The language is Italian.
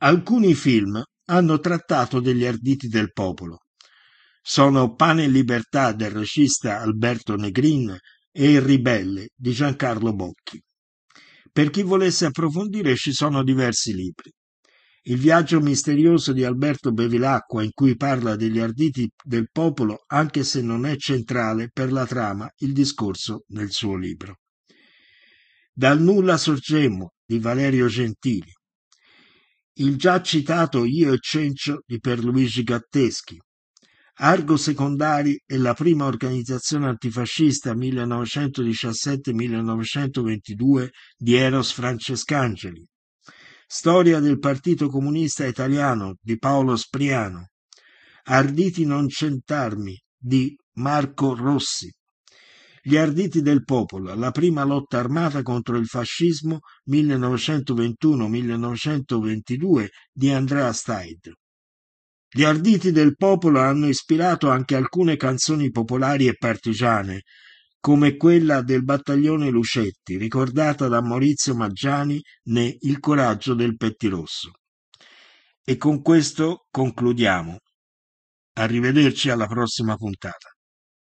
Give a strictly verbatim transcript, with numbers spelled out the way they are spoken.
Alcuni film hanno trattato degli arditi del popolo. Sono Pane e libertà del regista Alberto Negrin e Il ribelle di Giancarlo Bocchi. Per chi volesse approfondire ci sono diversi libri. Il viaggio misterioso di Alberto Bevilacqua, in cui parla degli arditi del popolo, anche se non è centrale per la trama il discorso nel suo libro. Dal nulla sorgemmo di Valerio Gentili. Il già citato Io e Cencio di Pierluigi Gatteschi. Argo Secondari è la prima organizzazione antifascista millenovecentodiciassette millenovecentoventidue di Eros Francescangeli. Storia del Partito Comunista Italiano di Paolo Spriano. Arditi non cent'armi di Marco Rossi. Gli arditi del popolo, la prima lotta armata contro il fascismo millenovecentoventuno millenovecentoventidue di Andrea Steid. Gli arditi del popolo hanno ispirato anche alcune canzoni popolari e partigiane, come quella del battaglione Lucetti, ricordata da Maurizio Maggiani ne Il coraggio del pettirosso. E con questo concludiamo. Arrivederci alla prossima puntata.